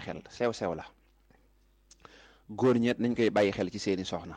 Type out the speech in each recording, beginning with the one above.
xel sew la góor ñeet nañ koy bàyyi xel ci seeni soxna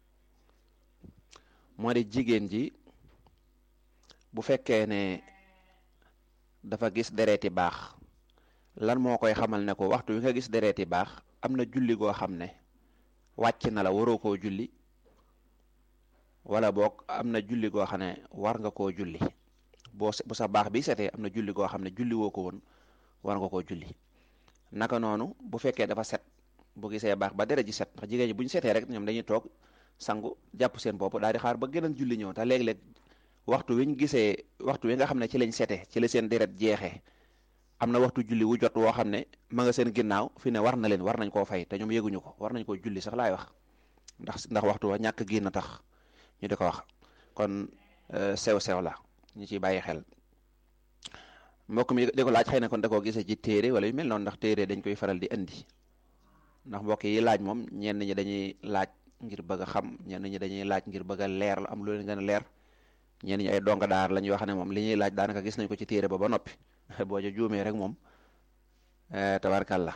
moo di jigéen ji bu fekkee ne dafa gis dereeti baax lan moo koy xamal ne ko waxtu wi nga gis dereeti baax am na julli goo xam ne wàcc na la waroo koo julli wala boog am na julli goo xam ne war nga koo julli bu sa baax bi setee am na julli goo xam ne julli woo ko woon war nga koo julli naka noonu bu fekkee dafa set bu gisee baax ba deret ji set ndax jigéen ñi bu ñu setee rek ñoom dañuy toog sangu jàpp seen bopp daal di xaar ba gënal julli ñëw te léeg-léeg waxtu wi nga xam ne ci lañ sete ci la seen deret jeexee am na waxtu julli wu jot woo xam ne ma nga seen ginnaaw fi ne war nañ koo fay te ñoom yëguñu ko war nañ koo julli sax laay wax ndax waxtu wa ñàkk gi na tax ñu di ko wax kon sew la ñu ciy bàyyi xel mbokk mi di ko laaj xëy na kon da koo gisee ci téere wala yu mel noonu ndax téere dañ koy faral di indi ndax mbokk yi laaj moom ñenn ñi dañuy laaj ngir bëgg a xam ñenn ñi dañuy laaj ngir bëgg a leer la am lu leen gën a leer ñenn ñi ay donga daar lañuy wax ne moom li ñuy laaj daanaka gis nañ ko ci téere ba noppi boo ca juumee rek moom tabarkàlla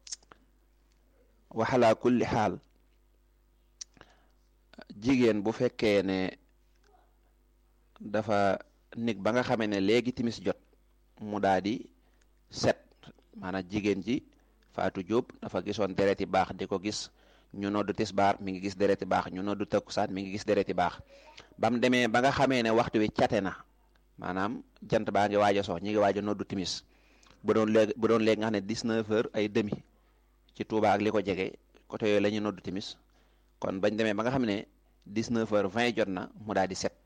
waxalaa kulli xaal jigéen bu fekkee ne dafa nig ba nga xamee ne léegi timis jot mu daal di set maanaam jigéen ji Faatu Jóob dafa gisoon dereti baax di ko gis ñu noddu tisbaar mi ngi gis dereti baax ñu noddu takkusaan mi ngi gis dereti baax ba mu demee ba nga xamee ne waxtu wi cate na maanaam jant baa ngi waaj a sox ñi ngi waaj a noddu timis bu doon léegi nga xam ne 19 heures ay demi ci Touba ak li ko jege côté yooyu la ñuy noddu timis kon bañ demee ba nga xam ne 19 heures 20 jot na mu daal di set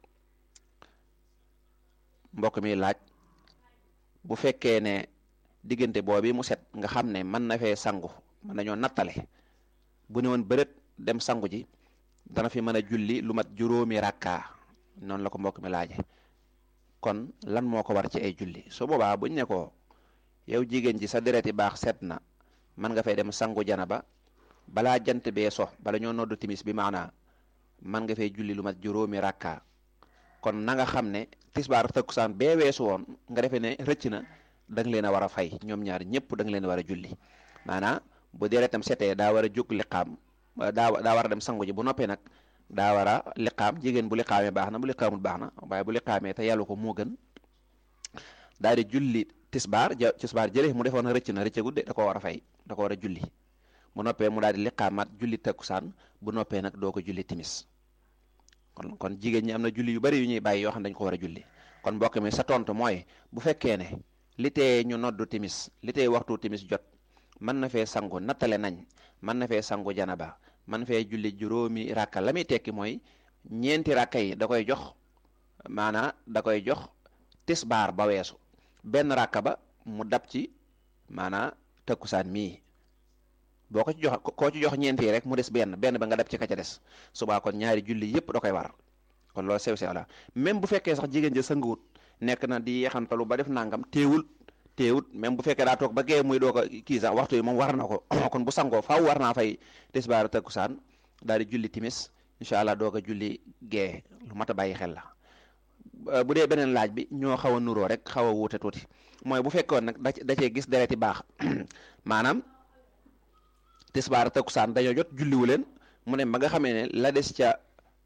mbokk mi laaj bu fekkee ne diggante boobu mu set nga xam ne mën na fee sangu mën nañoo nattale bu ne woon bërët dem sangu ji dana fi mën a julli lu mat juróomi rakka noonu la ko mbokk mi laaje kon lan moo ko war ci ay julli su boobaa buñ ne ko yow jigéen ji sa dereti baax set na mën nga fay dem sangu janaba balaa jant bee so bala ñoo noddu timis bi maanaa mën nga fay julli lu mat juróomi rakka kon na nga xam ne tisbaar takkusaan bee weesu woon nga defee ne rëcc na da nga leen a war a fay ñoom ñaar ñëpp da nga leen a war a julli maanaam bu deretam setee daa war a jóg liqaam daa war a dem sangu ji bu noppee nag daa war a liqaam jigéen bu liqaamee baax na bu liqaamul baax na waaye bu liqaamee te yàlla ko moo gën daal di julli tisbaar jëlee mu defoon rëcc na rëccagut de da ko war a fay da ko war a julli bu noppee mu daal di liqaamaat julli takkusaan bu noppee nag doo ko julli timis kon jigéen ñi am na julli yu bari yu ñuy bàyyi yoo xam ne dañ ko war a julli kon mbokk mi sa tontu mooy bu fekkee ne li tee ñu noddu timis li tee waxtu timis jot mën na fee sangu nattale nañ mën na fee sangu janaba mën fee julli juróomi rakka la muy tekki mooy ñeenti rakka yi da koy jox maanaa da koy jox tisbaar ba weesu benn rakka ba mu dab ci maanaa takkusaan mii boo ko ci jox koo ci jox ñeenti rek mu des benn ba nga dab ci ka ca des subaa kon ñaari julli yëpp da koy war kon loolu sew la même bu fekkee sax jigéen ja sanguwut nekk na di yaxantalu ba def nangam teewut même bu fekkee daa toog ba gee muy doo ko kii sax waxtu yi moom war na ko kon bu sangoo faaw war naa fay tisbaar takkusaan daal di julli timis incha allah doog a julli gee lu mat a bàyyi xel la bu dee beneen laaj bi ñoo xaw a nuroo rek xaw a wuute tuuti mooy bu fekkoon nag da cee gis dereti baax maanaam tisbaar takkusaan dañoo jot julliwu leen mu dem ba nga xamee ne la des ca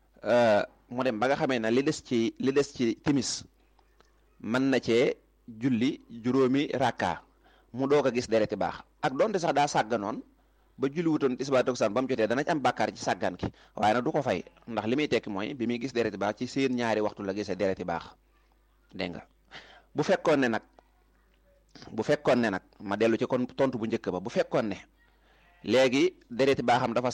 mu dem ba nga xamee ne li des ci timis mën na cee julli juróomi rakka mu doog a gis dereti baax ak donte sax daa sàgganoon ba julli wutoon tisbaar takkusaan ba mu jotee dana ci am bàkkaar ci sàggan ki waaye nag du ko fay ndax li muy tekki mooy bi muy gis dereti baax ci seen ñaari waxtu la gisee dereti baax dégg nga bu fekkoon ne nag ma dellu ci kon tontu bu njëkk ba bu fekkoon ne léegi dereti baaxam dafa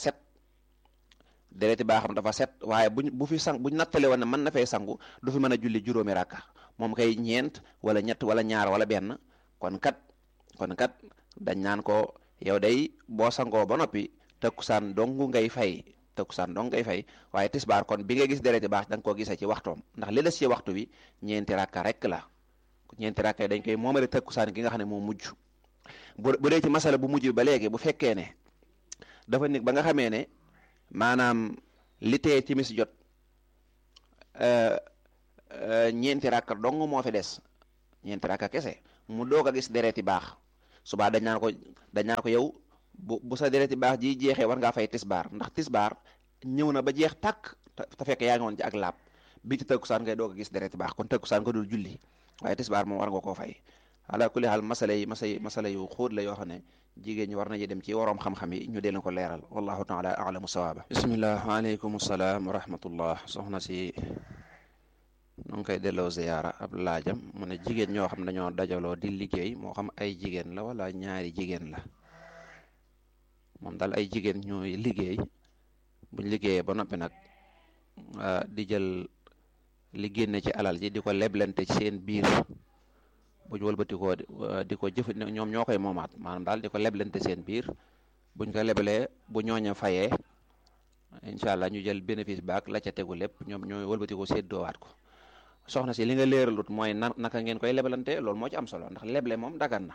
set waaye buñ nattale woon ne mën na fay sangu du fi mën a julli juróomi rakka moom kay ñeent wala ñett wala ñaar wala benn kon kat dañ naan ko yow day boo sangoo ba noppi takkusaan dong ngay fay waaye tisbaar kon bi nga gis dereti baax da nga koo gisee ci waxtoom ndax li des ci waxtu bi ñeenti rakka rek la ñeenti rakka yi dañ koy moomale takkusaan gi nga xam ne moo mujj bu dee ci masala bu mujj bi ba léegi bu fekkee ne dafa nekk ba nga xamee ne maanaam li tee timis jot ñeenti rakka dong moo fi des ñeenti rakka kese mu doog a gis dereti baax subaa dañ naan ko yow bu sa dereti baax ji jeexee war ngaa fay tisbaar ndax tisbaar ñëw na ba jeex tàkk te fekk yaa ngi woon ci ak laab bi ci tëkkusaan ngay doog a gis dereti baax kon tëkkusaan nga dul julli waaye tisbaar moom war nga koo fay ala kulli xaal masala yu xóot la yoo xam ne jigéen ñi war nañu dem ci waroom xam-xam yi ñu dee ko leeral wallahu taala alamu sawaaba bismillah waaleykum salaam wa rahmatullah soxna si nu ngi koy delloo ziyaara ab laajam mu ne jigéen ñoo xam dañoo dajaloo di liggéey moo xam ay jigéen la wala ñaari jigéen la moom daal ay jigéen ñooy liggéey buñ liggéeyee ba noppi nag di jël li génne ci alal ji di ko leblante ci seen biir buñ wëlbatikoo di ko jëf ñoom ñoo koy moomaat maanaam daal di ko leblante seen biir buñ ko leblee bu ñooña fayee incha allah ñu jël bénéfice baak la ca tegu lépp ñoom ñooy wëlbatikoo séddoowaat ko soxna si li nga leeralut mooy naka ngeen koy leblante loolu moo ci am solo ndax leble moom dagan na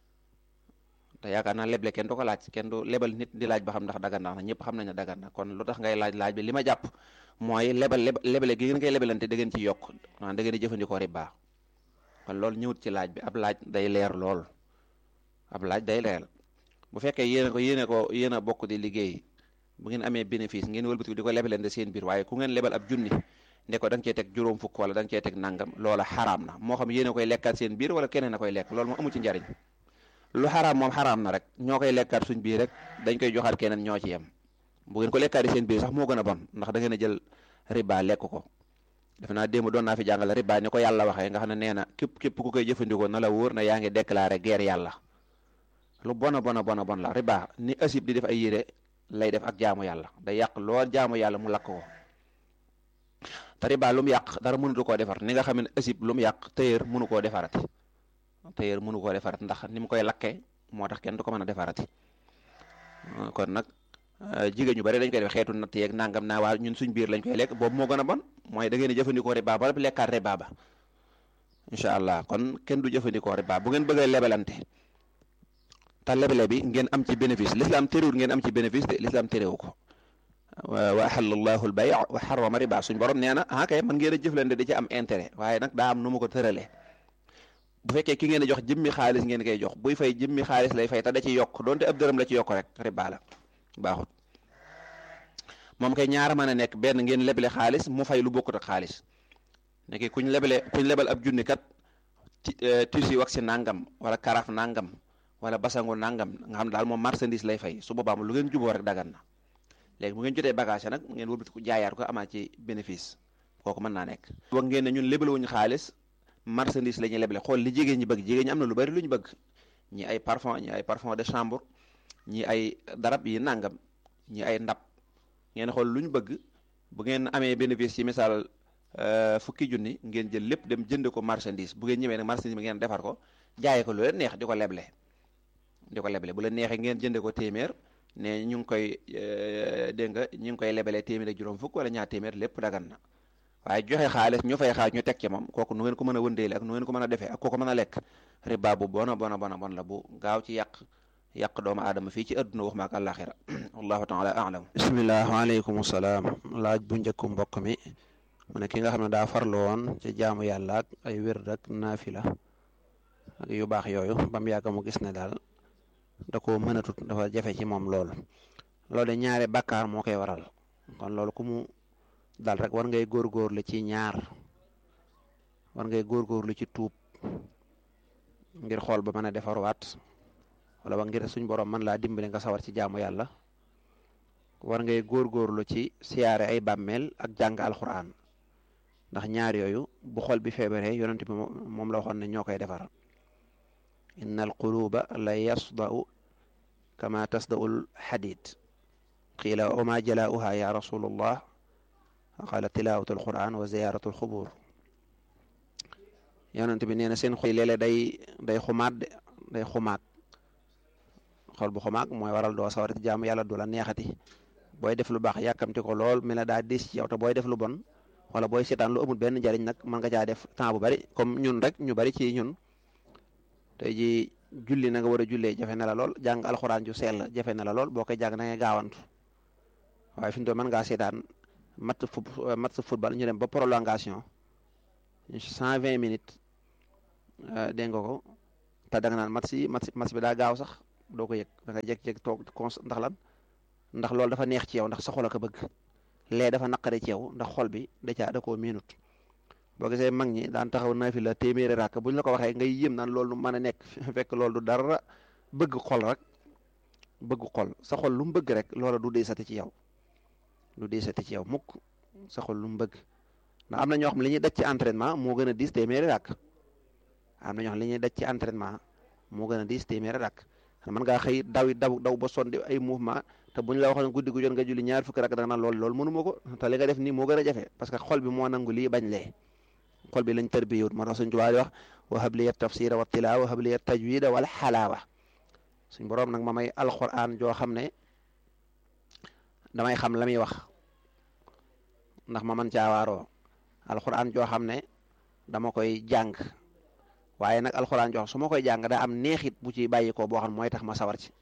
te yaakaar naa leble kenn du ko laaj kenn du lebal nit di laaj ba xam ndax dagan na ñëpp xam nañ ne dagan na kon lu tax ngay laaj bi li ma jàpp mooy leble gi ngeen koy lebalante da ngeen ci yokk maanaam da ngeen di jëfandikoo riba kon loolu ñëwut ci laaj bi ab laaj day leer lool ab laaj day leer bu fekkee yéen a bokk di liggéey bu ngeen amee bénéfice ngeen wëlbatiku di ko lebalante seen biir waaye ku ngeen lebal ab junni ne ko da nga cee teg juróom fukk wala da nga cee teg nangam loola xaraam na moo xam yéen a koy lekkaat seen biir wala keneen a koy lekk loolu moom amu ci njariñ lu xaraam moom xaraam na rek ñoo koy lekkaat suñ biir rek dañ koy joxaat keneen ñoo ci yem bu ngeen ko lekkaat seen biir sax moo gën a bon ndax da ngeen a jël riba lekk ko defe naa démb doon naa fi jàngale riba ni ko yàlla waxee nga xam ne nee na képp ku koy jëfandikoo na la wóor na yaa ngi déclaré guerre yàlla lu bon la riba ni asib di def ay yére lay def ak jaamu yàlla day yàq lool jaamu yàlla mu lakk ko te riba lu mu yàq dara mënutu koo defar ni nga xam ne asib lu mu yàq tëyër mënu koo defarati ndax ni mu koy lakkee moo tax kenn du ko mën a defarati kon nag jigéen ñu bari dañ koy def xeetu natt yeeg nangam naa waa ñun suñ biir lañ koy lekk boobu moo gën a bon mooy da ngeen di jëfandikoo riba ba lekkaat riba ba incha allah kon kenn du jëfandikoo riba bu ngeen bëggee lebalante te lebele bi ngeen am ci bénéfice l'islam terewul ngeen am ci bénéfice de l'islam terewu ko wa ahalla allahu al bay' wa harrama riba suñ borom nee na kay man ngeen a jëflante di ci am intérêt waaye nag daa am nu mu ko tëralee bu fekkee ki ngeen a jox jëmmi xaalis ngeen koy jox buy fay jëmmi xaalis lay fay te da ci yokk donte ab dërëm la ci yokk rek riba la baaxut moom kay ñaara mën a nekk benn ngeen leble xaalis mu fay lu bokkut ak xaalis nekk kuñ lebal ab junni kat tisi wax si nangam wala karaf nangam wala basangu nangam nga xam daal moom marchandise lay fay su boobaa lu ngeen juboo rek dagan na léegi bu ngeen jotee bagage nag ngeen wëlbati ko jaayaat ko amaat ci bénéfice kooku mën naa nekk. wax ngeen ne ñun lebalewuñu xaalis marchandise la ñuy leble xool li jigéen ñi bëgg jigéen ñi am na lu bari lu ñu bëgg ñi ay parfum de chambre ñi ay darab yi nangam ñi ay ndab ngeen xool lu ñu bëgg bu ngeen amee bénéfice ci misaal fukki junni ngeen jël lépp dem jënd ko marchandise bu ngeen ñëwee nag marchandise bi ngeen defar ko jaayee ko lu leen neex di ko leble bu leen neexee ngeen jënde ko téeméer ne ñu ngi koy dégg nga ñu ngi koy lebalee téeméer ak juróom fukk wala ñaar téeméer lépp dagan na waaye joxe xaalis ñu fay xaalis ñu teg ci moom kooku nu ngeen ko mën a wëndeele ak nu ngeen ko mën a defee ak kooku mën a lekk riba bu bon la bu gaaw ci yàq doomu aadama fii ci adduna wax ma ak àllaaxira wallahu taala a'lam. bismillah waaleykum salaam laaj bu njëkku mbokk mi mu ne ki nga xam ne daa farlu woon ci jaamu yàlla ak ay wérd ak naafila ak yu baax yooyu ba mu yàgg mu gis ne daal da koo mënatut dafa jafe ci moom loolu de ñaare bàkkaar moo koy waral kon loolu ku mu dal rek war ngay góorgóorlu ci ci tuub ngir xool ba mën a defarwaat wala ba ngir suñ borom mën laa dimbali nga sawar ci jaamu yàlla war ngay góorgóorlu ci siyaare ay bàmmeel ak jàng alxuraan ndax ñaar yooyu bu xol bi feebaree yonent bi moom la waxoon ne ñoo koy defar inna al quluba la yasda'u kama tasda'u al hadid qiila wa ma jala'uha ya rasulullah qaala tilawatu al quran wa ziyaratu al xubur yonent bi nee na seen xol yi léeg-léeg day xumaag xol bu xumaag mooy waral doo sawar ci jaamu yàlla du la neexati booy def lu baax yàkkamti ko lool mi la daa dis ci yow te booy def lu bon wala booy seetaan lu amul benn njariñ nag mën nga caa def temps bu bari comme ñun rek ñu bari ci ñun tey ji julli na nga war a jullee jafe na la lool jàng alxuraan ju sell jafe na la lool boo koy jàng na ngay gaawantu waaye fi mu toll mën ngaa seetaan match football ñu dem ba prolongation 120 minutes dégg nga ko te da nga naan match bi daa gaaw sax doo ko yëg da nga jékki-jékki toog ndax lan ndax loolu dafa neex ci yow ndax sa xol a ko bëgg lee dafa naqare ci yow ndax xol bi da koo miinut. boo gisee mag ñi daan taxaw naafila téeméeri rakk buñ la ko waxee ngay yéem naan loolu mën a nekk fekk loolu du dara bëgg xol rek bëgg xol sa xol lu mu bëgg rek loola du diisati ci yow mukk sa xol lu mu bëgg ndax am na ñoo xam li ñuy daj ci entraînement moo gën a diis téeméeri rakk mën ngaa xëy daw ba sonn ay mouvement te buñ la waxoon guddi gu jot nga julli ñaar fukki rakk da nga naan loolu mënuma ko te li nga def nii moo gën a jafe parce que xol bi moo nangu lii bañ lee xol bi lañ tarbiyewut moo tax suñ tubaab di wax wa habliya tafsira wa tilaawa wa habliya tajwida wal xalaawa suñ boroom nag ma may alquran joo xam ne damay xam la muy wax ndax ma mën caa waaroo alquran joo xam ne dama koy jàng waaye nag alquran joo xam su ma koy jàng daa am neexit bu ci bàyyi ko boo xam mooy tax ma sawar ci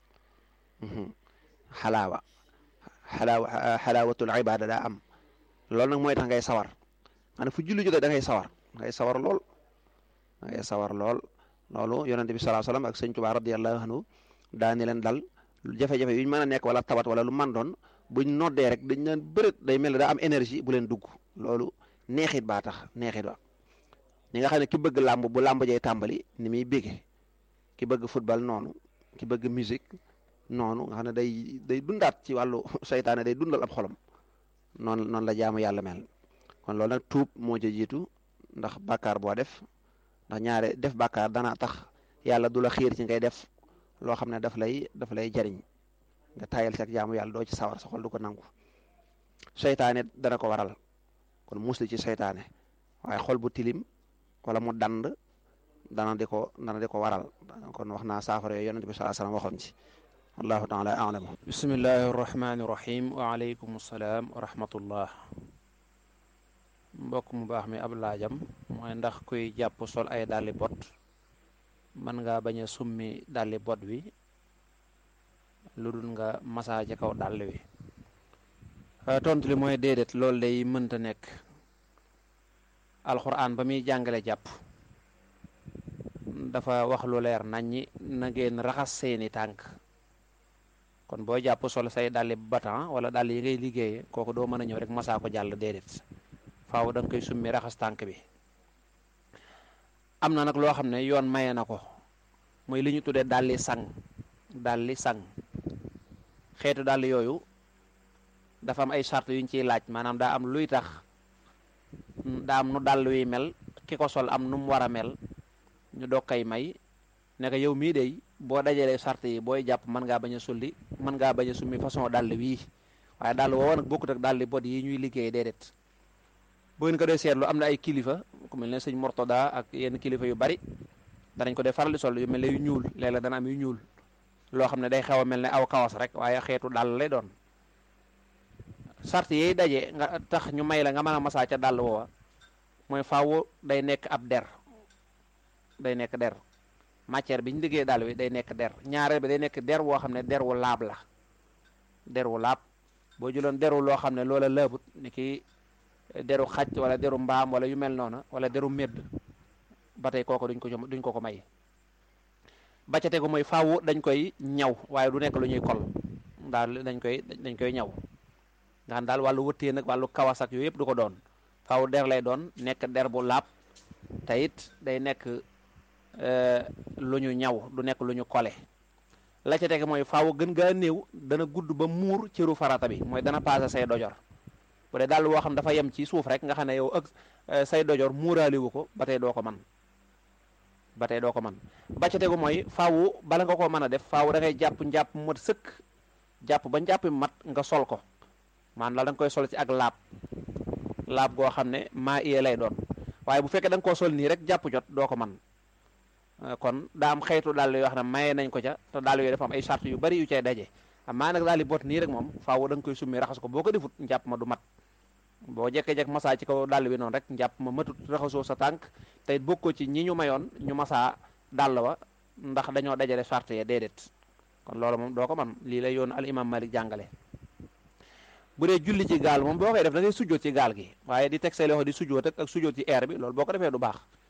xalaawatul ibada daa am loolu nag mooy tax ngay sawar maanaam fu julli jotee da ngay sawar lool loolu yonente bi sallallahu alayhi wasallam ak sëñ Tuubaa radiyallahu anhu daani leen dal jafe-jafe yuñ mën a nekk wala tawat wala lu man doon buñ noddee rek dañ naan bërët day mel ne daa am énergie bu leen dugg loolu neexit ba ñi nga xam ne ki bëgg làmb bu làmb jay tàmbali ni muy bége ki bëgg football noonu ki bëgg musique noonu nga xam ne day dundaat ci wàllu seytaane day dundal ab xolam noonu la jaamu yàlla mel kon loolu nag tuub moo ca jiitu ndax bàkkaar boo def ndax ñaare def bàkkaar dana tax yàlla du la xiir ci ngay def loo xam ne daf lay jariñ nga tayal ci ak jaamu yàlla doo ci sawar sa xol du ko nangu seytaane dana ko waral kon musli ci seytaane waaye xol bu tilim wala mu dand dana di ko waral kon wax naa saafara yooyu yonent bi sallallahu alayhi wasallam waxoon ci wallahu taala a'lam. bismillahi rahmaani rahim wa aleykum salaam wa rahmatullah. mbokk mu baax mi ab laajam mooy ndax kuy jàpp sol ay dàlli bot mën ngaa bañ a summi dàlli bot wi lu dul nga masaa ci kaw dàll wi. tontu li mooy déedéet loolu day mënta nekk. alxuraan ba muy jàngale jàpp dafa wax lu leer naññi na ngeen raxas seeni tànk kon boo jàpp sol say dàlli batan wala dàll yi ngay liggéeye kooku doo mën a ñëw rek masaa ko jàll déedéet faaw da nga koy summi raxas tànk bi. am na nag loo xam ne yoon maye na ko mooy li ñu tuddee dàlli sang xeetu dàll yooyu dafa am ay charte yuñ ciy laaj maanaam daa am luy tax daa am nu dàll wi mel ki ko sol am nu mu war a mel ñu doog koy may ne ko yow mii dey boo dajalee charte yi booy jàpp mën ngaa bañ a summi façon dàll wii waaye dàll woowa nag bokkut ak dàlli bot yi ñuy liggéey déedéet. boo ngeen ko dee seetlu am na ay kilifa ku mel ne sëñ Mortada ak yenn kilifa yu bari danañ ko dee faral di sol yu mel ne yu ñuul léeg-léeg dana am yu ñuul loo xam ne day xaw a mel ne aw kawas rek waaye xeetu dàll lay doon. sart yi daje nga tax ñu may la nga mën a masaa ca dàll woowa mooy faaw day nekk ab der matière bi ñu liggéey dàll wi day nekk der ñaareel bi day nekk der woo xam ne der wu laab la der wu laab boo jëloon deru loo xam ne loola laabut ni ki deru xaj wala deru mbaam wala yu mel noona wala deru medd ba tey kooku duñ ko may ba ca tegu mooy faaw dañ koy ñaw waaye du nekk lu ñuy kol daal dañ koy ñaw nga xam daal wàllu wëttee nag wàllu kawas ak yooyu yëpp du ko doon faaw der lay doon nekk der bu laab te it day nekk lu ñu ñaw du nekk lu ñu kole la ca tege mooy faaw gën gaa néew dana gudd ba muur cëru farata bi mooy dana paase say dojor bu dee daal woo xam dafa yem ci suuf rek nga xam ne yow ak say dojor muuraaliwu ko ba tey doo ko man ba ca tegu mooy faaw bala nga koo mën a def faaw da ngay jàpp njàpp mat sëkk jàpp ba njàpp mat nga sol ko maanaam la da nga koy sol ci ak laab goo xam ne maa iyee lay doon waaye bu fekkee da nga koo sol nii rek jàpp jot doo ko man kon daa am xeetu dàll yoo xam ne maye nañ ko ca te dàll yooyu dafa am ay charte yu bari yu cay daje amaa nag daal di bot nii rek moom faaw da nga koy summi raxas ko boo ko defut njàpp ma du mat boo jekkee-jekk masaa ci kaw dàll bi noonu rek njàpp ma matut raxasoo sa tànk te it bokkoo ci ñi ñu mayoon ñu masaa dàll wa ndax dañoo dajale charte ya déedéet kon loolu moom doo ko man lii lay yoon al imam Malik jàngale. bu dee julli ci gaal moom boo koy def da ngay sujjoot ci gaal gi waaye di teg say loxo di sujjoot ak sujjoot ci air bi loolu boo ko defee du baax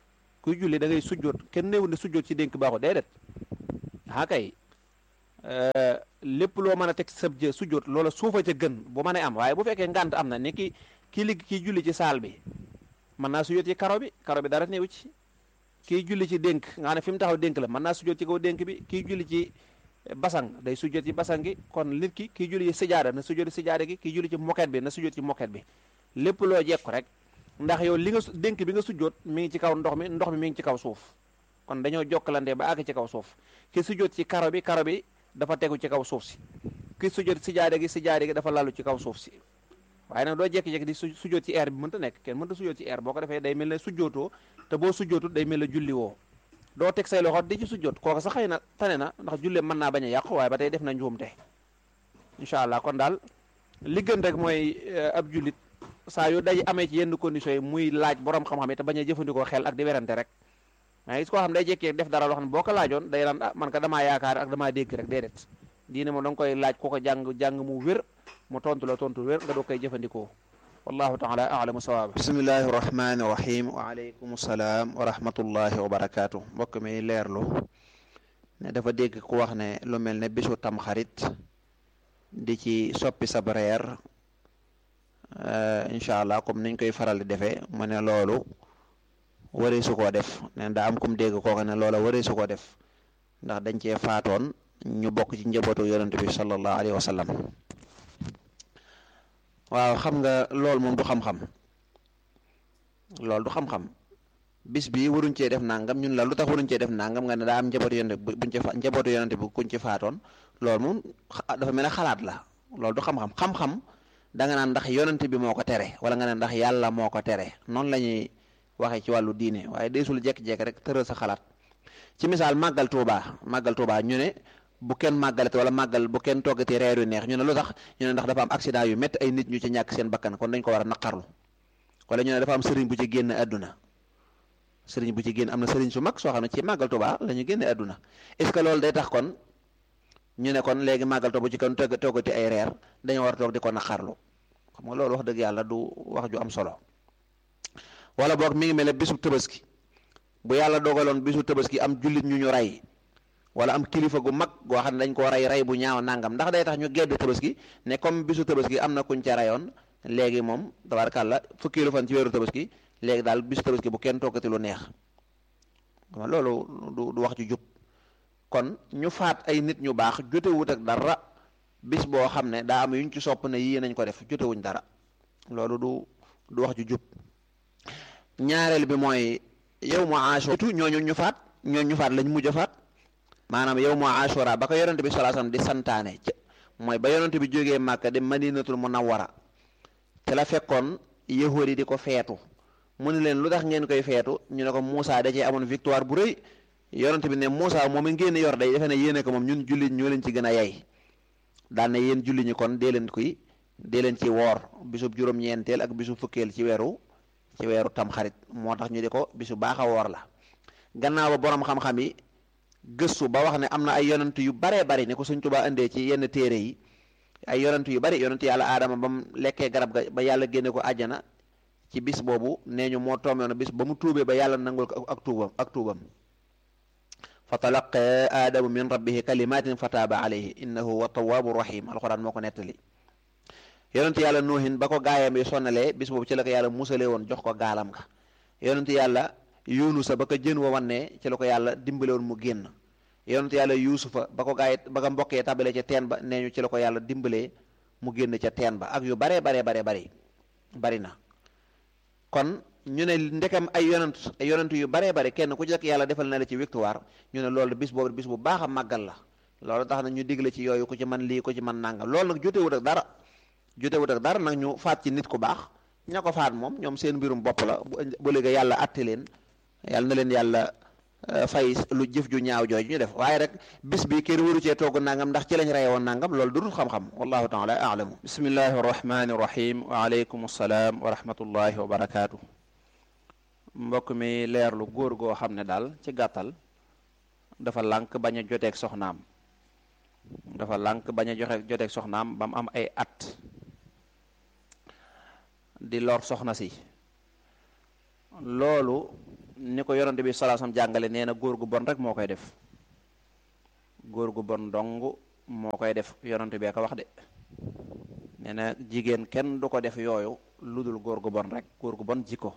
kuy julli da ngay sujjoot kenn néewu ne sujjoot ci dénk baaxu déedéet kay lépp loo mën a teg sab jë sujjoot loola suufa ca gën bu mën a am waaye bu fekkee ngànt am na ni kii julli ci saal bi mën naa sujjoot ci karo bi dara néewu ci kii julli ci dénk nga xam ne fi mu taxaw dénk la mën naa sujjoot ci kaw dénk bi kii julli ci basang day sujjoot ci basang gi kon nit kii julli ci sijaada na sujjoot ci sijaada gi kii julli ci moket bi na sujjoot ci moket bi lépp loo jekku rek ndax yow li nga dénk bi nga sujjoot mi ngi ci kaw ndox mi mi ngi ci kaw suuf kon dañoo jokkalante ba àgg ci kaw suuf ki sujjoot ci karo bi dafa tegu ci kaw suuf si ki sujjoot sijaada gi dafa lalu ci kaw suuf si waaye nag doo jekki-jekki di sujjoot ci air bi mënta nekk kenn mënta sujjoot ci air boo ko defee day mel ne sujjootoo te boo sujjootut day mel ne julli woo doo teg say loxo di ci sujjoot kooku sax xëy na tane na ndax jullee mën naa bañ a yàqu waaye ba tey def na njuumte incha allah kon daal li gën rek mooy ab jullit saa yu day amee ci yenn conditions yi muy laaj borom xam-xam yi te bañ a jëfandikoo xel ak di werante rek mais gis koo xam day jékkee def dara loo xam ne boo ko laajoon day naan man ka damaa yaakaar ak damaa dégg rek déedéet diine moom da nga koy laaj ku ko jàng mu wér mu tontu la tontu wér nga doo koy jëfandikoo wallahu taala alamu sawaaba bismillahi rahmani rahim wa aleykum salaam wa rahmatullahi wa barakaatu mbokk mi leerlu ne dafa dégg ku wax ne lu mel ne bisu tamxarit di ci soppi sab reer incha allah comme niñ koy faral di defee mu ne loolu waree su koo def ne daa am kum dégg koo xam ne loola waree su koo def ndax dañ cee faatoon ñu bokk ci njabootu yonent bi sallallahu alayhi wa sallam waaw xam nga loolu moom du xam-xam loolu du xam-xam bis bi waruñ cee def nangam ñun la lu tax waruñ cee def nangam nga ne daa am njabootu yonent bi buñ ci njabootu yonent bi kuñ ci faatoon loolu moom dafa mel ne xalaat la loolu du xam-xam xam-xam da nga naan ndax yonent bi moo ko tere wala nga ne ndax yàlla moo ko tere noonu la ñuy waxee ci wàllu diine waaye deesul jekk-jekk rek tëral sa xalaat ci misaal màggal Tuubaa ñu ne bu kenn màggalate wala màggal bu kenn toggati reer yu neex ñu ne lu tax ñu ne ndax dafa am accident yu métti ay nit ñu ci ñàkk seen bakkan kon dañ ko war a naqarlu wala ñu ne dafa am sëriñ bu ci génn àdduna sëriñ bu ci génn am na sëriñ su mag soo xam ne ci màggal Tuubaa la ñu génne àdduna est-ce que loolu day tax kon ñu ne kon léegi màggal Tuubaa bu ci kenn toggati ay reer dañoo war a toog di ko naqarlu xam nga loolu wax dëgg yàlla du wax ju am solo wala boog mi ngi mel ne bisu tabaski bu yàlla dogaloon bisu tabaski am jullit ñu rey wala am kilifa gu mag goo xam ne dañ koo rey bu ñaaw nangam ndax day tax ñu gedd tabaski ne comme bisu tabaski am na kuñ ca reyoon léegi moom tabaarkàlla fukkeelu fan ci weeru tabaski léegi daal bisu tabaski bu kenn toggati lu neex loolu du wax ju jub kon ñu faat ay nit ñu baax jotewut ak dara bis boo xam ne daa am yuñ ci sopp ne yii nañ ko def jotewuñ dara loolu du wax ju jub ñaareel bi mooy yow mu Ashura ñooñu ñu faat lañ mujj a faat maanaam yow mu Ashura ba ko yonent bi sallallahu alayhi wasallam di santaane mooy ba yonent bi jógee Màkka dem Madinatul Munawwara te la fekkoon yahuud yi di ko feetu mu ne leen lu tax ngeen koy feetu ñu ne ko Moussa da cee amoon victoire bu rëy yonent bi ne Moussa moom it ngeen yor day defe ne yéene ko moom ñun jullit ñoo leen ci gën a yey daal ne yéen jullit ñi kon dee leen ci woor bisub juróom-ñeenteel ak bisub fukkeel ci weeru tamxarit moo tax ñu di ko bisu baax a woor la gannaaw ba borom xam-xam yi gëstu ba wax ne am na ay yonent yu baree bari ne ko Sëñ Tuubaa indee ci yenn téere yi ay yonent yu bari yonent yàlla aadama ba mu lekkee garab ga ba yàlla génne ko àjjana ci bis boobu nee ñu moo tombewoon bis ba mu tuubee ba yàlla nangul ko ak tuubam fa talaqa aadamu min rabbihi kalimatin fataaba alayhi innahu huwa tawaabu rahim alxuraan moo ko nettali yonent yàlla noohin ba ko gaayam yi sonnalee bis boobu ci la ko yàlla musalee woon jox ko gaalam nga yonent yàlla yunusa ba ko jën wa wannee ci la ko yàlla dimbale woon mu génn yonent yàlla yuusufa ba ko mbokkee tabalee ca teen ba nee ñu ci la ko yàlla dimbalee mu génn ca teen ba ak yu bari bari na kon ñu ne ndekam ay yonent yu baree bari kenn ku ci nekk yàlla defal na la ci victoire ñu ne loolu bis boobu bis bu baax a màggal la loolu tax na ñu digle ci yooyu ku ci man lii ku ci man nangam loolu nag jotewut ak dara nag ñu faat ci nit ku baax ña ko faat moom ñoom seen mbirum bopp la bu léegi yàlla atte leen yàlla na leen yàlla fay lu jëf ju ñaaw jooju ñu def waaye rek bis bi kenn waru cee togg nangam ndax ci lañ reye woon nangam loolu du dul xam-xam wallahu taala alamu bismillahi arrahmani irrahim wa aleykum assalaam wa rahmatullahi wa barakaatu mbokk mi leerlu góor goo xam ne daal ci gàttal dafa lànk bañ a joteeg soxnaam joteeg soxnaam ba mu am ay at di lor soxna si loolu ni ko yonante bi sallallahu alayhi wasallam jàngale nee na góor gu bon rek moo koy def, góor gu bon dong moo koy def, yonante bee ko wax de. nee na jigéen kenn du ko def yooyu lu dul góor gu bon rek, góor gu bon jikko.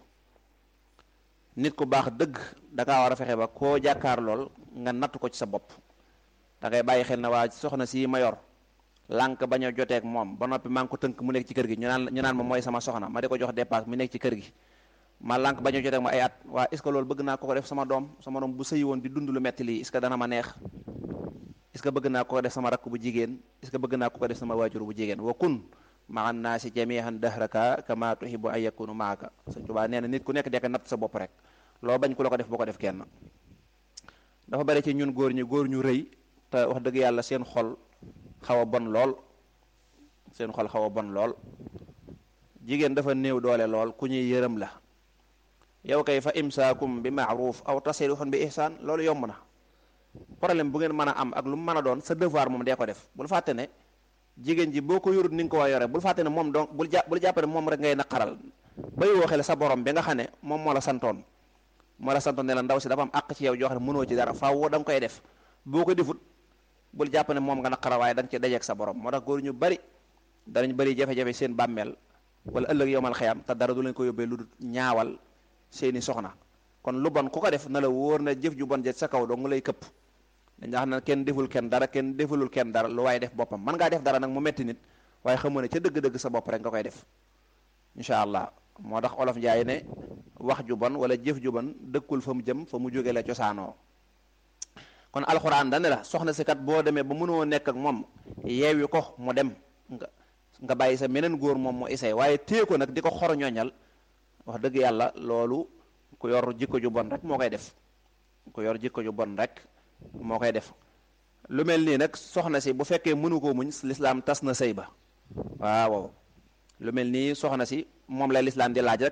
nit ku baax dëgg da ngaa war a fexe ba koo jàkkaar lool nga natt ko ci sa bopp. da ngay bàyyi xel na waa soxna si ma yor lànk bañ a joteeg moom ba noppi maa ngi ko tënk mu nekk ci kër gi ñu naan ma mooy sama soxna ma di ko jox dépasse mu nekk ci kër gi ma lànk bañ a joteeg ma ay at. waa est ce que loolu bëgg naa ko def sama doom bu sëyi woon di dund lu metti lii est ce que dana ma neex? est ce que bëgg naa ko def sama rakk bu jigéen? est ce que bëgg naa ko def sama waajur bu jigéen? wa kun maa naasi jamiihan dahraka kama tuhibbu an yakunu maaka. Sëñ Tuubaa nee na nit ku nekk dekk natt sa bopp rek, loo bañ ku la ko def boo ko def kenn. dafa bari ci ñun góor ñu rëy te wax dëgg yàlla seen xol xaw a bon lool, seen xol xaw a bon lool. jigéen dafa néew doole lool, ku ñuy yërëm la. yow kay fa imsaakum bi ma'ruf aw tasrihun bi ihsaan, loolu yomb na. problème bu ngeen mën a am ak lu mu mën a doon sa devoir moom dee ko def. bul fàtte ne jigéen ji boo ko yorut ni nga ko war a yore, bul fàtte ne moom donc bul jàpp ne moom rek ngay naqaral. bay waxee la sa borom bi nga xam ne moom moo la santoon ne la ndaw si dafa am àq ci yow joo xam ne mënoo ci dara, faaw da nga koy def. boo ko defut bul jàpp ne moom nga naqaral, waaye da nga ci dajeeg sa borom. moo tax góor ñu bari danañ bari jafe-jafe seen bàmmeel wala ëllëg yowmal xiyam te dara du leen ko yóbbee lu dul ñaawal seeni soxna. kon lu bon ku ko def na la wóor na jëf ju bon jët sa kaw doo nga lay këpp. dañ xam ne kenn deful kenn dara, kenn defulul kenn dara, lu waaye def boppam. mën ngaa def dara nag mu metti nit waaye xamoo ne ca dëgg-dëgg sa bopp rek nga koy def incha allah. moo tax olof njaay ne wax ju bon wala jëf ju bon dëkkul fa mu jëm, fa mu jóge la cosaanoo. kon alxuraan dane la soxna si kat boo demee ba mënoo nekk ak moom yeewi ko mu dem nga bàyyi sa meneen góor moom mu isay, waaye téye ko nag di ko xor ñooñal, wax dëgg yàlla loolu ku yor jikko ju bon rek moo koy def, ku yor jikko ju bon rek moo koy def. lu mel nii nag soxna si bu fekkee mënu koo muñ, lislaam tas na sëy ba. waaw lu mel nii soxna si moom la lislaam di laaj rek,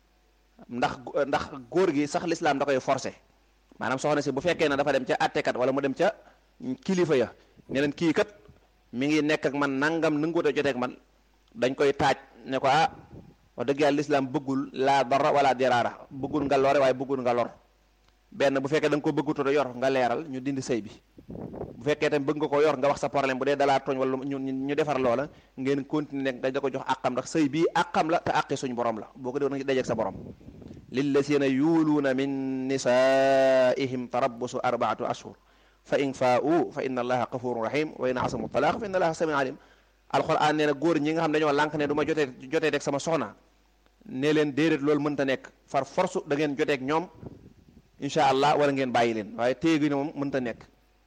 ndax góor gi sax lislaam da koy forcer. maanaam soxna si bu fekkee ne dafa dem ca àttekat wala mu dem ca kilifa ya ne leen kii kat mi ngi nekk ak man nangam nanguwut a joteeg man, dañ koy taaj ne ko wax dëgg yàlla lislaam bëggul laa dara wala diraara, bëggul nga lore waaye bëggul nga lor. benn bu fekkee da nga ko bëggutu yor nga leeral ñu dindi sëy bi, bu fekkee tam bëgg nga ko yor nga wax sa problème bu dee dalaa tooñ wala ñu defar loola ngeen continuer dañ da ko jox àqam, ndax sëy bii àqam la te àqi suñ borom la, boo ko dee nga dajeeg sa borom. lillazina yuuluuna min nisaihim tarabbusu 4 ashhur fa in faa'u fa inna allaha ghafurun rahim wa in asamu talaaq fa inna allaha samiun alim. alxuraan nee na góor ñi nga xam dañoo lànk ne du ma jotee teg sama soxna, ne leen déedéet loolu mënta nekk, far force da ngeen joteeg ñoom incha allah wala ngeen bàyyi leen, waaye téye gi ne moom mënta nekk.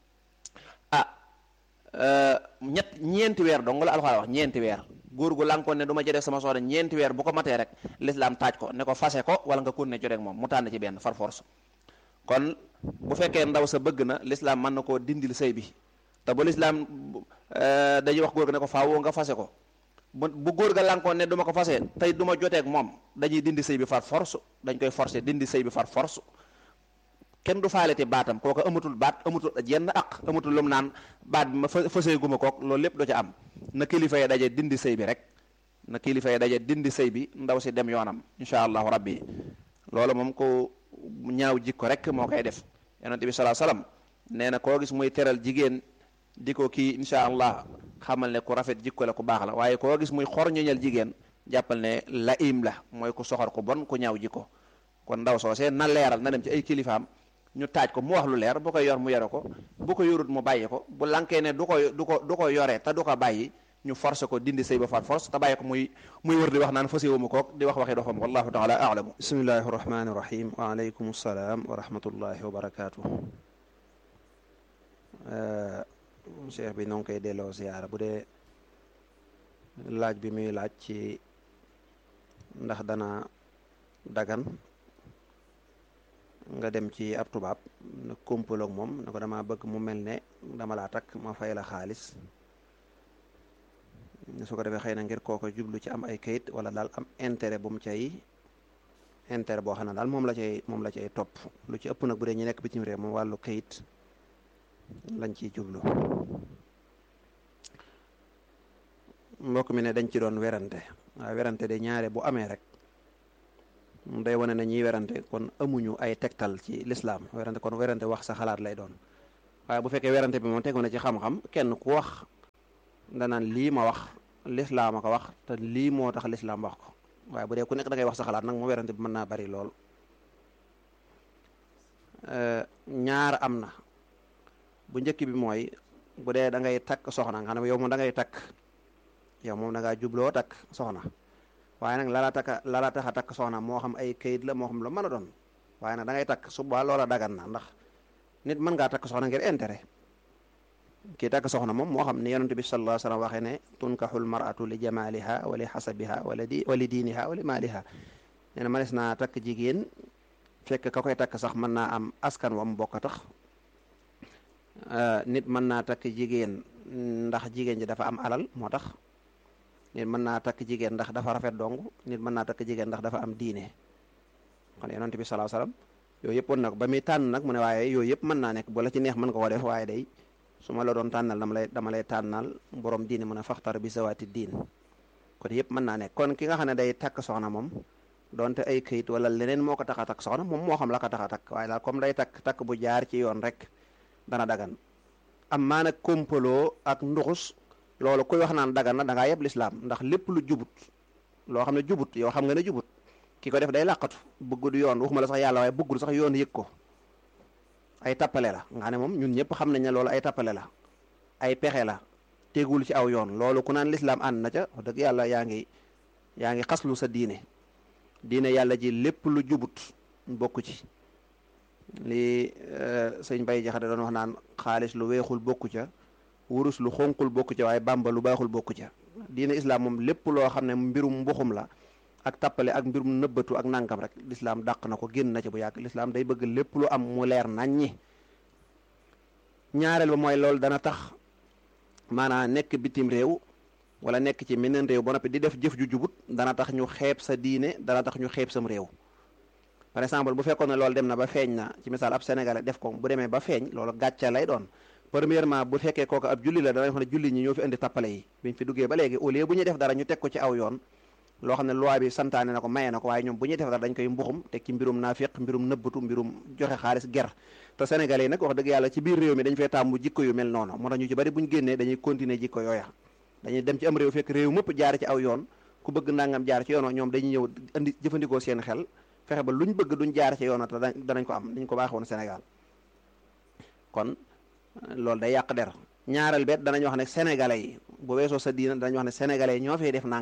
ñeenti weer dong la alxuraan wax, ñeenti weer. góor gu lànkoon ne du ma jotee sama soxna ñeenti weer bu ko matee rek lislaam taaj ko ne ko fase ko wala nga continuer joteeg moom mu tànn ci benn far force. kon bu fekkee ndaw sa bëgg na lislaam mën na koo dindil sëy bi, te bu lislaam dañuy wax góor ga ne ko faawoo nga fase ko. bu góor ga lànkoon ne du ma ko fase tey du ma joteeg moom, dañuy dindi sëy bi far force, dañ koy forcer dindi sëy bi far force. kenn du faaleti baatam, kooku amatul baat, amatul jenn aq, amatul lum naan baat bi ma fësee guma kook, loolu lépp do ca am. na kilifa yi daje dindi sëy bi rek, na kilifa yi daje dindi sëy bi, ndaw si dem yoonam incha allahu rabbi. loolu moom ko ñaaw jikko rek moo koy def. yonent bi sallallahu alayhi wasallam nee na koo gis muy teral jigéen di ko kii incha allah xamal ne ku rafet jikko la ku baax la, waaye koo gis muy xor ñoñal jigéen jàppal ne laim la, mooy ku soxor ku bon ku ñaaw jikko. kon ndaw soosee na leeral, na dem ci ay kilifaam ñu taaj ko mu wax lu leer, bu koy yor mu yore ko, bu ko yorut mu bàyyi ko. bu lankee ne du ko yore te du ko bàyyi, ñu forcé ko dindi sëy ba far force te bàyyi ko muy wër di wax naan fas yéewuma kook di wax waxi doxam. wallahu taala a'lamu. bismillahi rahmani rahim. wa aleykum salaam wa rahmatullahi wa barakaatu. cheikh bi noo ngi koy delloo ziyaara. bu dee laaj bi muy laaj ci ndax dana dagan nga dem ci ab tubaab na kompaloo ak moom ne ko dama bëgg mu mel ne dama laa takk ma fay la xaalis, su ko defee xëy na ngir kooko jublu ci am ay kayit wala daal am intérêt bu mu cay intérêt boo xam ne daal moom la cay topp. lu ci ëpp nag bu dee ñu nekk bitim réew moom wàllu kayit lañ ciy jublu. mbokk mi ne dañ ci doon werante, waaye werante de ñaare bu amee rek day wane ne ñiy werante kon amuñu ay tegtal ci lislaam werante kon werante wax sa xalaat lay doon waaye bu fekkee werante bi moom tegu na ci xam-xam kenn ku wax danaan lii ma wax lislaam a ko wax te lii moo tax lislaam wax ko waaye bu dee ku nekk da ngay wax sa xalaat nag mu werante bi mën naa bari lool. ñaar am na bu njëkk bi mooy bu dee da ngay takk soxna nga xam ne yow moom da ngay takk yow moom da ngaa jubloo takk soxna waaye nag la la tax a takk soxna moo xam ay kayit la moo xam lu mën a doon waaye nag da ngay takk suba loola dagan na ndax nit mën ngaa takk soxna ngir intérêt kii takk soxna moom moo xam ne yonent bi sallallahu alayhi wa sallam waxee ne tunkaxul mar'atu li jamaliha wa li xasabiha wa li diiniha wa li maaliha nee na mënees naa takk jigéen fekk ka koy takk sax mën naa am askan wam bokk tax nit mën naa takk jigéen ndax jigéen ji dafa am alal moo tax nit mën naa takk jigéen ndax dafa rafet dong nit mën naa takk jigéen ndax dafa am diine kon yonent bi sallallahu alayhi wasallam yooyu yëpp woon na ko ba muy tànn nag mu ne waaye yooyu yëpp mën naa nekk bu la ci neex mën nga ko def waaye day su ma la doon tànnal dama lay tànnal borom diine mën a faxtar bi zawaati diin kon yëpp mën naa nekk kon ki nga xam ne day takk soxna moom donte ay këyit wala leneen moo ko tax a takk soxna moom moo xam la ko tax a takk waaye daal comme day takk bu jaar ci yoon rek dana dagan am maa nag kompaloo ak nduxus loolu kuy wax naan dagan na da ngaa yeb lislaam ndax lépp lu jubut loo xam ne jubut yow xam nga ne jubut ki ko def day làqatu bëggul yoon waxuma la sax yàlla waaye bëggul sax yoon yëg ko ay tappale la nga xam ne moom ñun ñëpp xam nañ ne loolu ay tappale la ay pexe la tegul ci aw yoon loolu ku naan lislaam ànd na ca wax dëgg yàlla yaa ngi xaslu sa diine yàlla ji lépp lu jubut bokku ci li sëñ Bay Jaxate doon wax naan xaalis lu weexul bokku ca wurus lu xonqul bokku ca waaye bàmba lu baaxul bokku ca diine islaam moom lépp loo xam ne mbirum mbuxum la ak tappale ak mbirum nëbbatu ak nangam rek lislaam dàq na ko génn na ci bu yàgg lislaam day bëgg lépp lu am mu leer naññi ñaareel ba mooy loolu dana tax maanaam nekk bitim réew wala nekk ci meneen réew ba noppi di def jëf ju jubut dana tax ñu xeeb sa diine dana tax ñu xeeb sam réew par exemple bu fekkoon ne loolu dem na ba feeñ na ci misaal ab sénégalais def ko bu demee ba feeñ loolu gàcce lay doon premièrement bu fekkee kooku ab julli la danañ wax ne julli ñi ñoo fi indi tappale yi biñ fi duggee ba léegi au lieu bu ñuy def dara ñu teg ko ci aw yoon loo xam ne loi bi santaane na ko maye na ko waaye ñoom bu ñuy def dara dañ koy mbuxum teg ci mbirum naafiq mbirum nëbbatu mbirum joxe xaalis ger te sénégalais yi nag wax dëgg yàlla ci biir réew mi dañ fay tàmmu jikko yu mel noonu moo tax ñu ci bari buñ génnee dañuy continuer jikko yooya dañuy dem ci am réew fekk réew mëpp jaar ci aw yoon ku bëgg nangam jaar ci yoon ñoom dañuy ñëw indi jëfandikoo seen xel fexe ba luñ bëgg duñ jaar ci yoon te danañ ko am dañ ko baaxoon Sénégal kon loolu day yàq der ñaareel bet danañ wax ne sénégalais yi bu weesoo sa diina danañ wax ne sénégalais yi ñoo fay def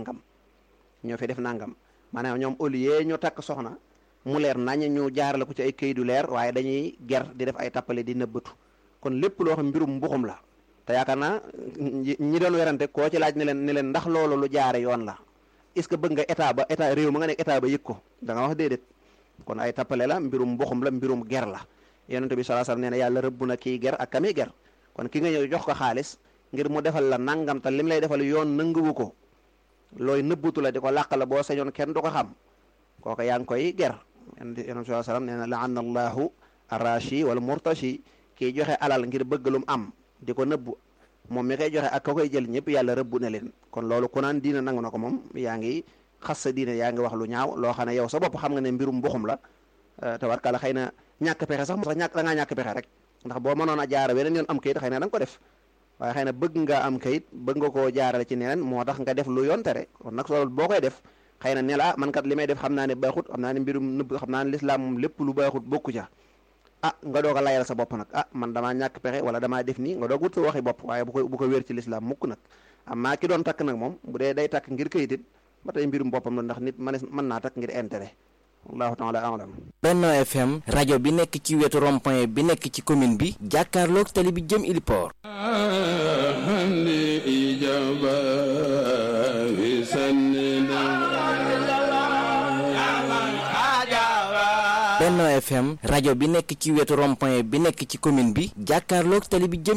nangam maanaam ñoom au lieu ñu takk soxna mu leer nañ ñu jaarale ko ci ay këyit yu leer waaye dañuy ger di def ay tappale di nëbbatu kon lépp loo xam mbirum mbuxum la te yaakaar naa ñi doon werante koo ci laaj ne leen ndax loolu lu jaare yoon la est ce que bëgg nga état réew ma nga nekk état ba yëg ko da nga wax déedéet kon ay tappale la mbirum mbuxum la mbirum ger la yonent bi sallallahu alayhi wasallam nee na yàlla rëbb na kii ger ak kami ger kon ki nga ñëw jox ko xaalis ngir mu defal la nangam te lim lay defal yoon nanguwu ko looy nëbbutu la di ko làq la boo sañoon kenn du ko xam kooka yaa ngi koy ger yonent bi sallallahu alayhi wasallam nee na la'ana allahu arashi wala murtashi kii joxe alal ngir bëgg lum am di ko nëbbu moom mi koy joxe ak ka koy jël ñëpp yàlla rëbb na leen kon loolu ku naan diina nangu na ko moom yaa ngi xas sa diine yaa ngi wax lu ñaaw loo xam ne yow sa bopp xam nga ne mbirum mbuxum la tabarkalla xëy na ñàkk pexe sax da ngaa ñàkk pexe rek ndax boo mënoon a jaara weneen yoon am kayit xëy na da nga ko def waaye xëy na bëgg nga am kayit bëgg nga koo jaarale ci neneen moo tax nga def lu yoon tere kon nag loolu boo koy def xëy na ne la man kat li may def xam naa ne baaxut xam naa ne mbirum nëbb xam naa ne lislaam moom lépp lu baaxut bokku ca nga doog a layal sa bopp nag man damaa ñàkk pexe wala damaa def nii nga doog wut sa waxi bopp waaye bu ko wér ci lislaam mukk nag amaa ki doon takk nag moom bu dee day takk ngir kayitit ba tey mbirum boppam la ndax nit mën naa takk ngir intérêt wallahu taala alam. Benno FM rajo bi nekk ci wetu rond-point bi nekk ci commune bi jàkkaarloog tali bi jëm Iliport. Benno FM rajo bi nekk ci wetu rond-point bi nekk ci commune bi jàkkaarloog tali bi jëm